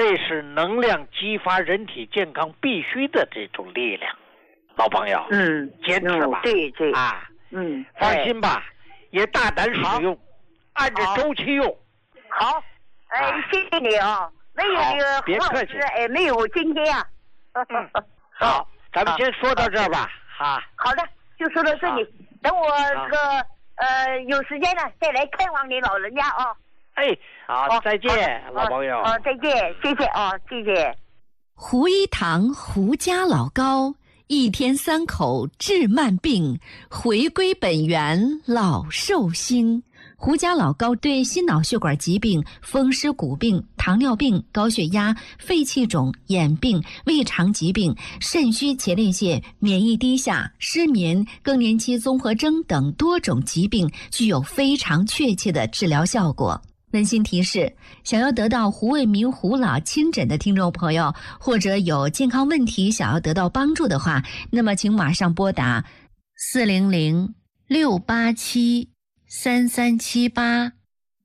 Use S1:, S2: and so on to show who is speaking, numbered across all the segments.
S1: 这是能量激发人体健康必须的这种力量。老朋友，坚持吧。
S2: 对
S1: 啊，放心吧，也大胆使用，按照周期用。
S2: 好，谢谢你啊。没有那个
S1: 别客气，
S2: 没有今天啊。
S1: 好，咱们先说到这儿吧。
S2: 好的，就说到这里。等我这个有时间了再来看望你老人家啊。
S1: 好，再见，老朋友。
S2: 再见，谢谢啊，谢谢。
S3: 胡一堂胡家老高，一天3口治慢病，回归本源老寿星。胡家老高对心脑血管疾病、风湿骨病、糖尿病、高血压、肺气肿、眼病、胃肠疾病、肾虚前列腺、免疫低下、失眠、更年期综合征等多种疾病具有非常确切的治疗效果。温馨提示：想要得到胡卫民胡老亲诊的听众朋友，或者有健康问题想要得到帮助的话，那么请马上拨打400-687-3378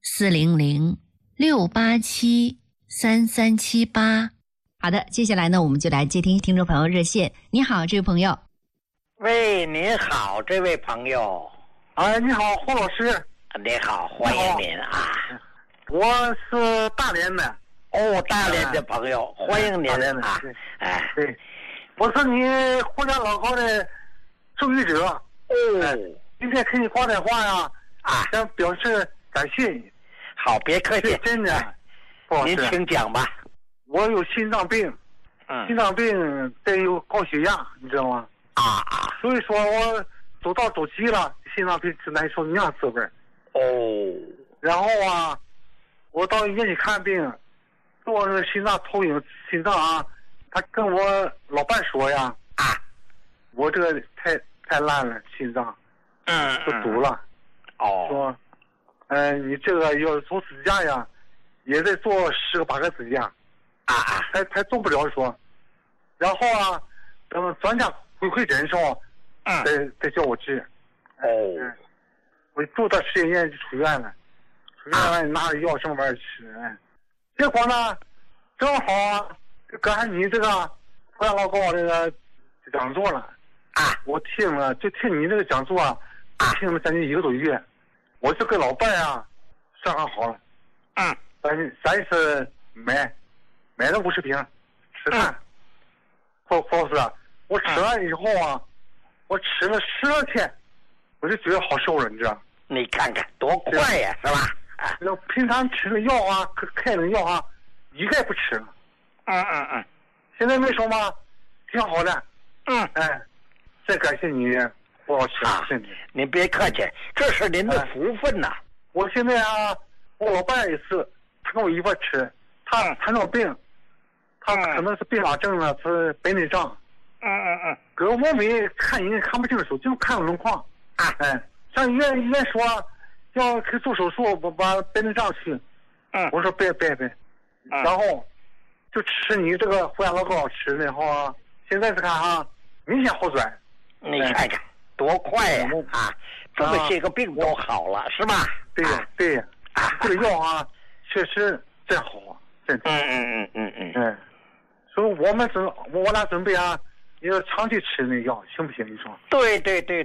S3: 400-687-3378。好的，接下来呢，我们就来接听听众朋友热线。你好，这位朋友。
S1: 喂，您好，这位朋友。
S4: 你好，胡老师。
S1: 你好，欢迎您啊。
S4: 我是大连的。
S1: 大连的朋友，欢迎您啊。
S4: 对，我是你胡家老高的受益者。今天给你挂电话呀，想表示感谢你。
S1: 好，别客气，
S4: 真的。
S1: 您请讲吧。
S4: 我有心脏病，心脏病再有高血压，你知道吗？所以说我走到走急了，心脏病就难受那样滋味。然后我到医院去看病，做那个心脏投影，心脏他跟我老伴说呀，我这个太烂了，心脏，都堵了。说，你这个要做支架呀，也得做10个8个支架，还做不了说。然后等专家回诊的时候，再叫我治。我住到实验医院就出院了，拿着药什么玩意儿吃，结果呢，正好赶上你这个胡家老高这个讲座了，我听了就听你这个讲座听了将近1个多月，我就跟老伴商量好了，咱是买了50瓶吃饭，胡老师，我吃完以后我吃了12天，我就觉得好受了，你知道？
S1: 你看看多快呀，是吧？
S4: 平常吃的药开的药一概不吃了。现在没什么，挺好的。再感谢你，胡老师。
S1: 您别客气，这是您的福分呐。
S4: 我现在我老伴也是，他跟我一块吃，他糖尿病，他可能是并发症了，是白内障。搁我没看人看不清楚，就看轮廓。上医院说要去做手术，把白内障去。我说别，然后就吃你这个胡家老高吃的话，现在是看明显好转。
S1: 你看看多快呀！这么些个病都好了，是吧？
S4: 对，这个药确实真好，真的。所以我俩准备要长期吃那药，行不行？你说？
S1: 对。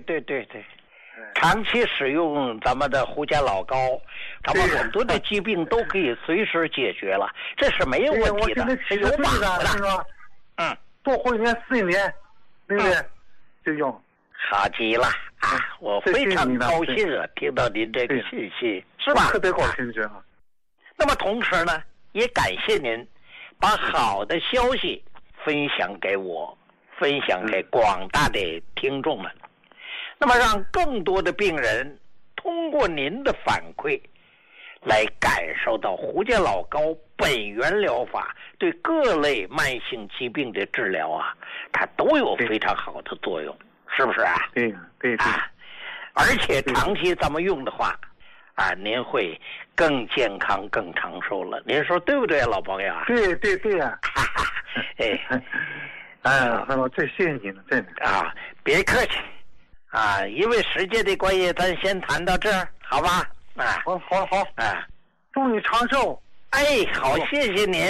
S1: 长期使用咱们的胡家老高，咱们很多的疾病都可以随时解决了，这是没有问题的，是有把握的，
S4: 是吧？多活1年4年，对不对？就用。
S1: 好极了我非常高兴听到您这个信息，是吧？
S4: 特别高兴，这样。
S1: 那么同时呢，也感谢您把好的消息分享给我，分享给广大的听众们。那么让更多的病人通过您的反馈来感受到胡家老高本源疗法对各类慢性疾病的治疗它都有非常好的作用，是不是
S4: 对。
S1: 而且长期咱们用的话您会更健康更长寿了，您说对不对老朋友
S4: 对呀。我最谢谢你了，真的
S1: 别客气因为时间的关系，咱先谈到这儿，好吧？
S4: 好。祝你长寿。
S1: 好，谢谢您。